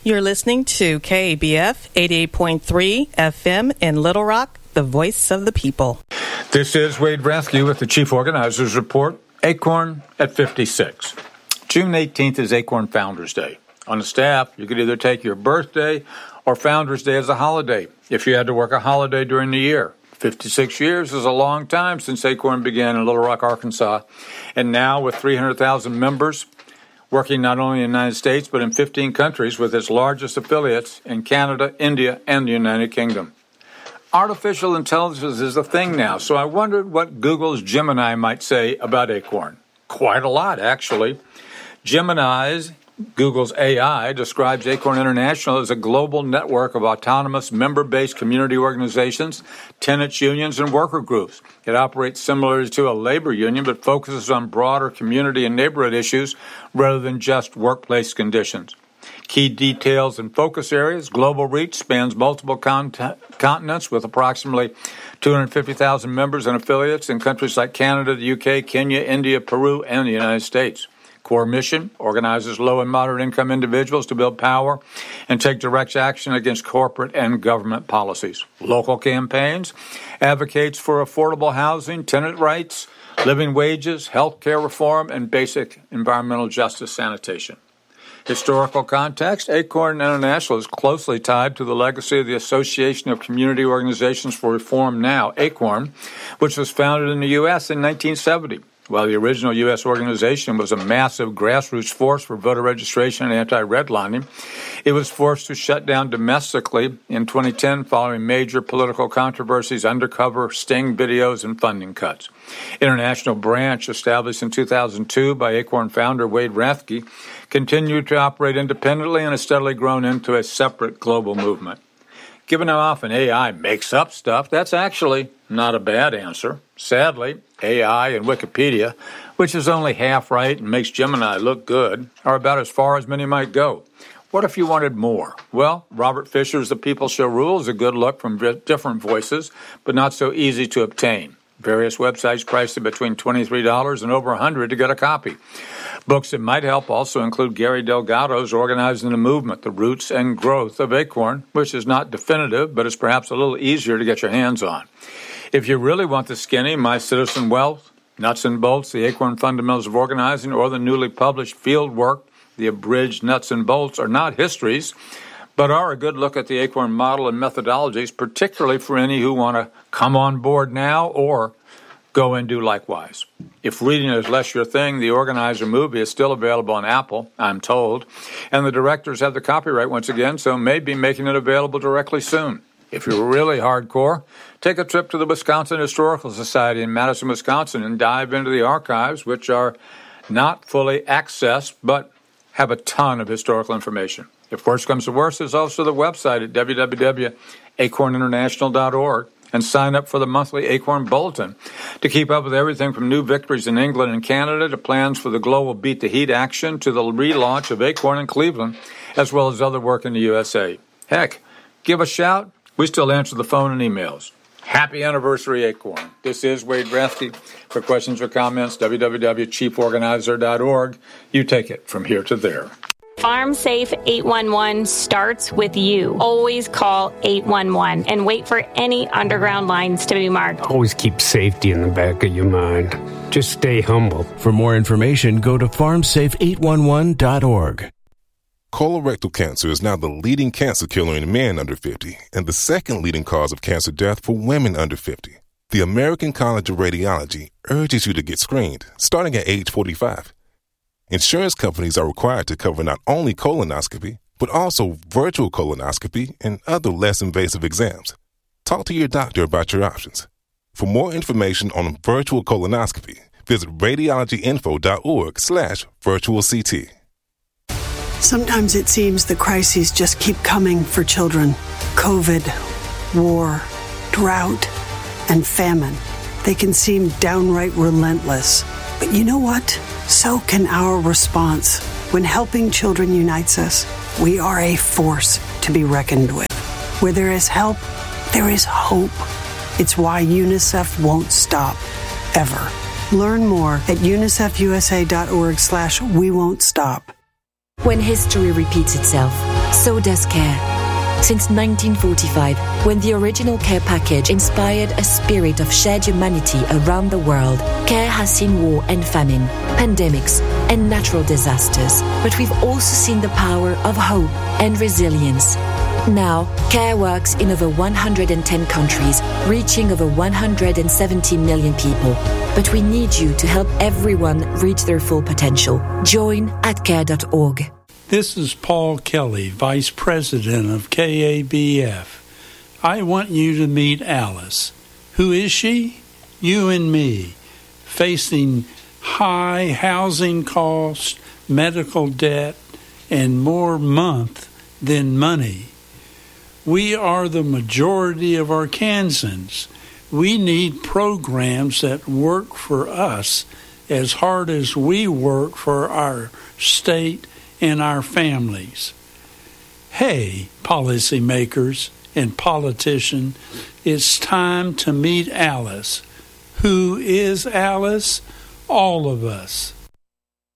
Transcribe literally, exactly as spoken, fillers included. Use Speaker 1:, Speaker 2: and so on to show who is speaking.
Speaker 1: You're listening to K A B F eighty-eight point three F M in Little Rock, the voice of the people.
Speaker 2: This is Wade Rathke with the Chief Organizers Report, Acorn at fifty-six. June eighteenth is Acorn Founders Day. On the staff, you could either take your birthday or Founders Day as a holiday if you had to work a holiday during the year. fifty-six years is a long time since Acorn began in Little Rock, Arkansas. And now with three hundred thousand members, working not only in the United States but in fifteen countries with its largest affiliates in Canada, India, and the United Kingdom. Artificial intelligence is a thing now, so I wondered what Google's Gemini might say about Acorn. Quite a lot, actually. Gemini's, Google's A I, describes Acorn International as a global network of autonomous member-based community organizations, tenants unions, and worker groups. It operates similarly to a labor union but focuses on broader community and neighborhood issues rather than just workplace conditions. Key details and focus areas: global reach spans multiple cont- continents with approximately two hundred fifty thousand members and affiliates in countries like Canada, the U K, Kenya, India, Peru, and the United States. Core mission organizes low and moderate income individuals to build power and take direct action against corporate and government policies. Local campaigns advocates for affordable housing, tenant rights, living wages, health care reform, and basic environmental justice sanitation. Historical context: Acorn International is closely tied to the legacy of the Association of Community Organizations for Reform Now, ACORN, which was founded in the U S in nineteen seventy. While the original U S organization was a massive grassroots force for voter registration and anti-redlining, it was forced to shut down domestically in twenty ten following major political controversies, undercover sting videos, and funding cuts. International branch, established in two thousand two by Acorn founder Wade Rathke, continued to operate independently and has steadily grown into a separate global movement. Given how often A I makes up stuff, that's actually not a bad answer. Sadly, A I and Wikipedia, which is only half right and makes Gemini look good, are about as far as many might go. What if you wanted more? Well, Robert Fisher's The People Shall Rule is a good look from different voices, but not so easy to obtain. Various websites priced it between twenty-three dollars and over one hundred dollars to get a copy. Books that might help also include Gary Delgado's Organizing the Movement, The Roots and Growth of Acorn, which is not definitive, but is perhaps a little easier to get your hands on. If you really want the skinny, My Citizen Wealth, Nuts and Bolts, The Acorn Fundamentals of Organizing, or the newly published Field Work, The Abridged Nuts and Bolts, are not histories, but are a good look at the Acorn model and methodologies, particularly for any who want to come on board now or go and do likewise. If reading is less your thing, the Organizer movie is still available on Apple, I'm told, and the directors have the copyright once again, so may be making it available directly soon. If you're really hardcore, take a trip to the Wisconsin Historical Society in Madison, Wisconsin, and dive into the archives, which are not fully accessed, but have a ton of historical information. If worse comes to worse, there's also the website at w w w dot acorn international dot org, and sign up for the monthly Acorn Bulletin to keep up with everything from new victories in England and Canada to plans for the global Beat the Heat action to the relaunch of Acorn in Cleveland, as well as other work in the U S A. Heck, give a shout. We still answer the phone and emails. Happy anniversary, Acorn. This is Wade Rathke. For questions or comments, w w w dot chief organizer dot org. You take it from here to there.
Speaker 3: FarmSafe eight one one starts with you. Always call eight one one and wait for any underground lines to be marked.
Speaker 4: Always keep safety in the back of your mind. Just stay humble.
Speaker 5: For more information, go to farm safe eight one one dot org.
Speaker 6: Colorectal cancer is now the leading cancer killer in men under fifty and the second leading cause of cancer death for women under fifty. The American College of Radiology urges you to get screened, starting at age forty-five. Insurance companies are required to cover not only colonoscopy, but also virtual colonoscopy and other less invasive exams. Talk to your doctor about your options. For more information on virtual colonoscopy, visit radiologyinfo.org slash virtual CT.
Speaker 7: Sometimes it seems the crises just keep coming for children. COVID, war, drought, and famine. They can seem downright relentless. But you know what? So can our response. When helping children unites us, we are a force to be reckoned with. Where there is help, there is hope. It's why UNICEF won't stop, ever. Learn more at unicef u s a dot org slash we won't stop.
Speaker 8: When history repeats itself, So does CARE. Since nineteen forty-five, when the original CARE package inspired a spirit of shared humanity around the world, CARE has seen war and famine, pandemics, and natural disasters. But we've also seen the power of hope and resilience. Now, CARE works in over one hundred ten countries, reaching over one hundred seventy million people. But we need you to help everyone reach their full potential. Join at care dot org.
Speaker 9: This is Paul Kelly, Vice President of K A B F. I want you to meet Alice. Who is she? You and me, facing high housing costs, medical debt, and more month than money. We are the majority of Arkansans. We need programs that work for us as hard as we work for our state and our families. Hey, policymakers and politicians, it's time to meet Alice. Who is Alice? All of us.